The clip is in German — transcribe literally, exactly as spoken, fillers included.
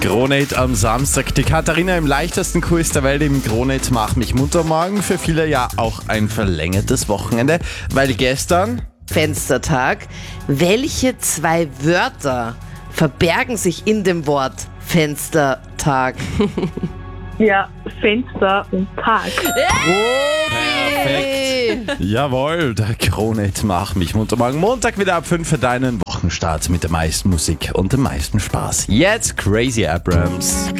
Kronehit am Samstag. Die Katharina im leichtesten Quiz der Welt im Kronehit Mach mich munter. Morgen für viele ja auch ein verlängertes Wochenende, weil gestern Fenstertag. Welche zwei Wörter verbergen sich in dem Wort Fenstertag? Ja, Fenster und Tag. Perfekt. Jawohl, der Kronehit Mach mich munter. Morgen Montag wieder ab fünf für deinen Wochenstart mit der meisten Musik und dem meisten Spaß. Jetzt Crazy Abrams.